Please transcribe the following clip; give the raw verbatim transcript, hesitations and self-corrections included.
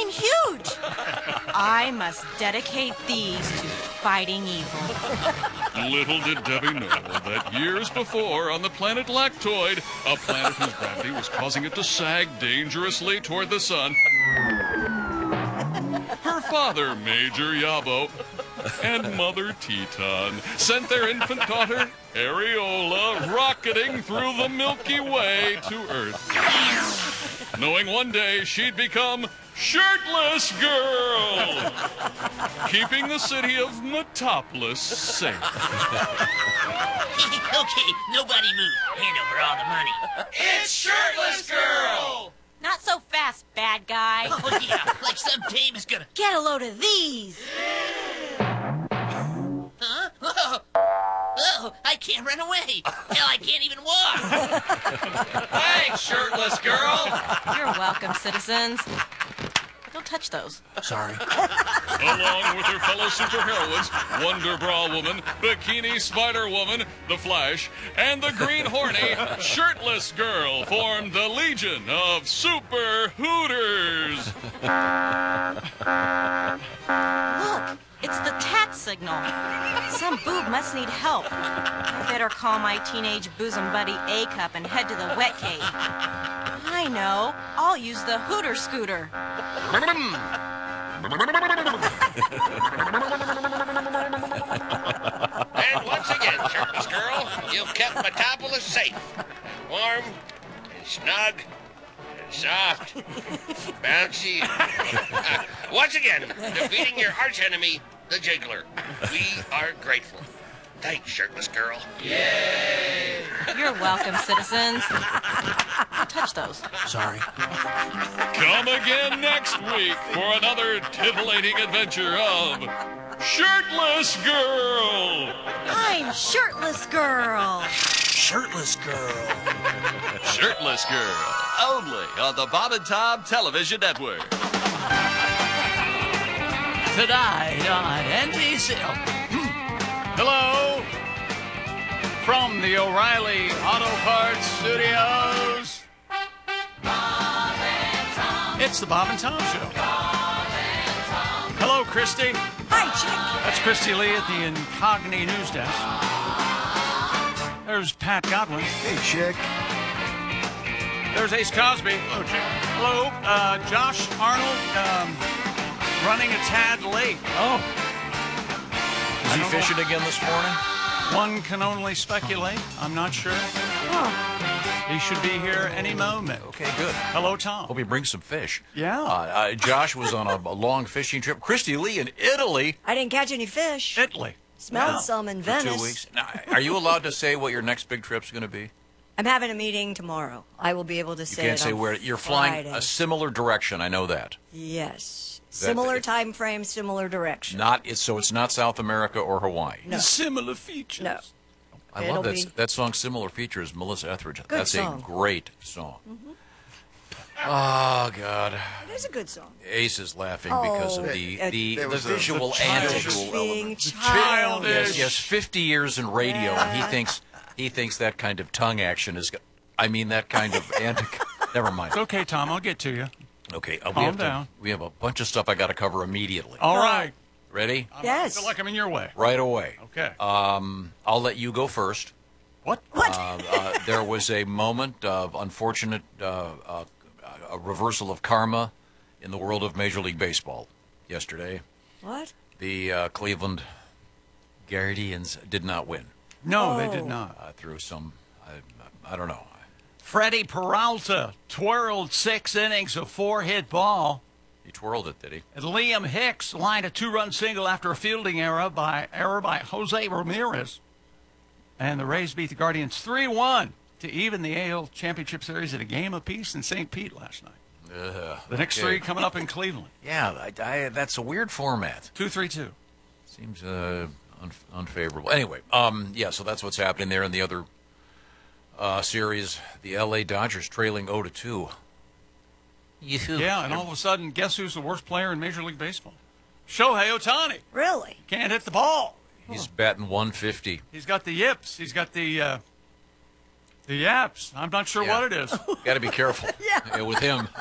I'm huge. I must dedicate these to fighting evil. Little did Debbie know that years before on the planet Lactoid, a planet whose gravity was causing it to sag dangerously toward the sun, her father, Major Yabo, and Mother Teton sent their infant daughter, Areola, rocketing through the Milky Way to Earth, knowing one day she'd become Shirtless Girl, keeping the city of Metropolis safe. Okay, nobody move. Hand over all the money. It's Shirtless Girl! Not so fast, bad guy. Oh, yeah, like some dame is gonna... Get a load of these. Huh? Oh, oh, I can't run away. Hell, I can't even walk. Thanks, Shirtless Girl! You're welcome, citizens. Don't touch those. Sorry. Along with her fellow superheroines, Wonder Bra Woman, Bikini Spider Woman, The Flash, and the Green Horny, Shirtless Girl formed the Legion of Super Hooters. Look, it's the tat signal. Some boob must need help. I better call my teenage bosom buddy A-Cup and head to the wet cave. I know. I'll use the Hooter Scooter. And once again, Shirtless Girl, you've kept Metropolis safe. Warm, and snug, and soft, bouncy. Once again, defeating your archenemy, the Jiggler. We are grateful. Thanks, Shirtless Girl. You're welcome, citizens. Don't touch those. Sorry. Come again next week for another titillating adventure of Shirtless Girl. I'm Shirtless Girl. Shirtless Girl. Shirtless Girl, only on the Bob and Tom Television Network. Tonight on N B C. Hello from the O'Reilly Auto Parts Studios. Bob and Tom. It's the Bob and Tom Show. Bob and Tom. Hello, Christy. Hi, Chick. That's Christy Lee at the Incogni News Desk. There's Pat Godwin. Hey, chick. There's Ace Cosby. Hello, Chick. Hello, uh, Josh Arnold, um, running a tad late. Oh. Is he don't fishing know. again this morning? One can only speculate. I'm not sure. He should be here any moment. Okay, good. Hello, Tom. Hope he brings some fish. Yeah. Uh, uh, Josh was on a, a long fishing trip. Christy Lee in Italy I didn't catch any fish. Italy. Smelled Yeah. some in for Venice. two weeks. Now, are you allowed to say what your next big trip's going to be? I'm having a meeting tomorrow. I will be able to You say can't it say on where. You're flying Friday. a similar direction. I know that. Yes. That- Similar if- time frame, similar direction. Not it's so it's not South America or Hawaii. No. Similar features. No. I It'll love that be- that song. Similar Features, Melissa Etheridge. Good That's song. a great song. Oh God, It is a good song. Ace is laughing because of Oh, the it- the, There the was a- visual the antics. childish Being Childish. childish. Yes, yes. Fifty years in radio, and he Yeah. thinks he thinks that kind of tongue action is. I mean, that kind of antic. Never mind. It's okay, Tom. I'll get to you. Okay, uh, we Calm have to- down. we have a bunch of stuff I got to cover immediately. All right. Ready? Yes. I feel like I'm in your way. Right away. Okay. Um, I'll let you go first. what? What? Uh, uh, there was a moment of unfortunate uh, uh, a reversal of karma in the world of Major League Baseball yesterday. What? The uh, Cleveland Guardians did not win No, they Oh. did not. uh, through some, I, I don't know. Freddie Peralta twirled six innings of four-hit ball. He twirled it, did he? And Liam Hicks lined a two-run single after a fielding error by error by Jose Ramirez. And the Rays beat the Guardians three one to even the A L Championship Series at a game apiece in Saint Pete last night. Uh, The next okay. three coming up in Cleveland. Yeah, I, I, that's a weird format. two three two. Seems uh, un- unfavorable. Anyway, um, yeah, so that's what's happening there in the other uh, series. The L A Dodgers trailing oh to two. Yeah, and all of a sudden, guess who's the worst player in Major League Baseball? Shohei Ohtani. Really? Can't hit the ball. He's batting one fifty. He's got the yips. He's got the uh, the yaps. I'm not sure Yeah. what it is. Got to be careful Yeah. uh, with him.